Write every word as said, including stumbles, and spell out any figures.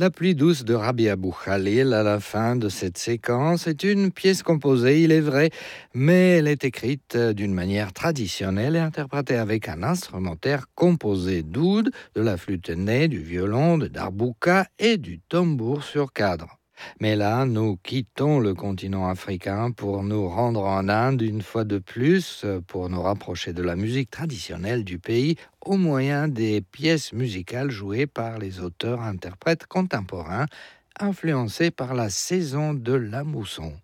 La pluie douce de Rabih Abou Khalil à la fin de cette séquence est une pièce composée, il est vrai, mais elle est écrite d'une manière traditionnelle et interprétée avec un instrumentaire composé d'oud, de la flûte ney, du violon, de darbouka et du tambour sur cadre. Mais là, nous quittons le continent africain pour nous rendre en Inde une fois de plus, pour nous rapprocher de la musique traditionnelle du pays au moyen des pièces musicales jouées par les auteurs-interprètes contemporains, influencés par la saison de la mousson.